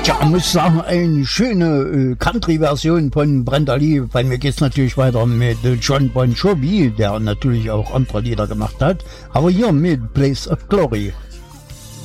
Tja, muss sagen, eine schöne Country-Version von Brenda Lee. Bei mir geht's natürlich weiter mit John Bon Jovi, der natürlich auch andere Lieder gemacht hat. Aber hier mit Place of Glory.